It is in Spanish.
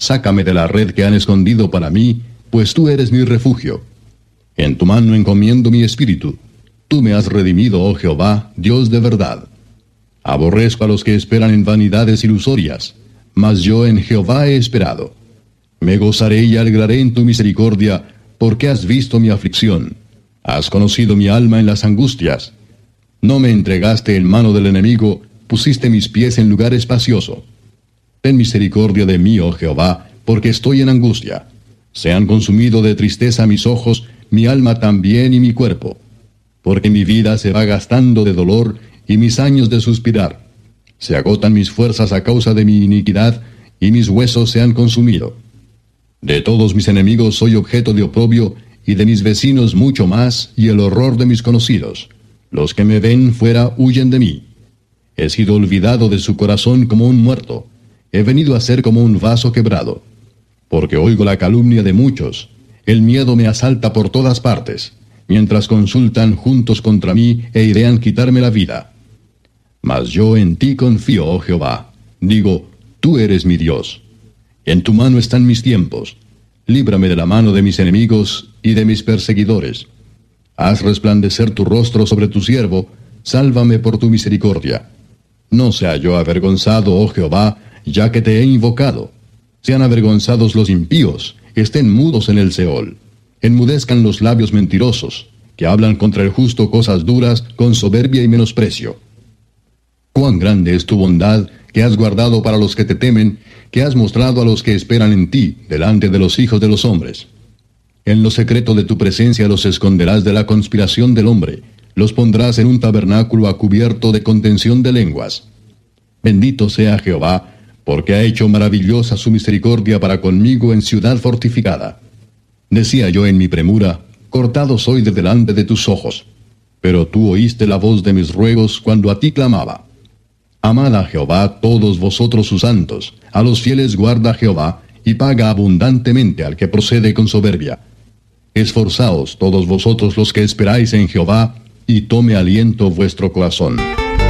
Sácame de la red que han escondido para mí, pues tú eres mi refugio. En tu mano encomiendo mi espíritu. Tú me has redimido, oh Jehová, Dios de verdad. Aborrezco a los que esperan en vanidades ilusorias, mas yo en Jehová he esperado. Me gozaré y alegraré en tu misericordia, porque has visto mi aflicción. Has conocido mi alma en las angustias. No me entregaste en mano del enemigo, pusiste mis pies en lugar espacioso. Ten misericordia de mí, oh Jehová, porque estoy en angustia. Se han consumido de tristeza mis ojos, mi alma también y mi cuerpo. Porque mi vida se va gastando de dolor, y mis años de suspirar. Se agotan mis fuerzas a causa de mi iniquidad, y mis huesos se han consumido. De todos mis enemigos soy objeto de oprobio, y de mis vecinos mucho más, y el horror de mis conocidos. Los que me ven fuera huyen de mí. He sido olvidado de su corazón como un muerto. He venido a ser como un vaso quebrado. Porque oigo la calumnia de muchos. El miedo me asalta por todas partes, mientras consultan juntos contra mí e idean quitarme la vida. Mas yo en ti confío, oh Jehová. Digo, tú eres mi Dios. En tu mano están mis tiempos. Líbrame de la mano de mis enemigos y de mis perseguidores. Haz resplandecer tu rostro sobre tu siervo, sálvame por tu misericordia. No sea yo avergonzado, oh Jehová, ya que te he invocado. Sean avergonzados los impíos, estén mudos en el Seol. Enmudezcan los labios mentirosos, que hablan contra el justo cosas duras con soberbia y menosprecio. Cuán grande es tu bondad, que has guardado para los que te temen, que has mostrado a los que esperan en ti, delante de los hijos de los hombres. En lo secreto de tu presencia los esconderás de la conspiración del hombre, los pondrás en un tabernáculo a cubierto de contención de lenguas. Bendito sea Jehová, porque ha hecho maravillosa su misericordia para conmigo en ciudad fortificada. Decía yo en mi premura, cortado soy de delante de tus ojos. Pero tú oíste la voz de mis ruegos cuando a ti clamaba. Amad a Jehová todos vosotros sus santos, a los fieles guarda Jehová, y paga abundantemente al que procede con soberbia. Esforzaos todos vosotros los que esperáis en Jehová, y tome aliento vuestro corazón.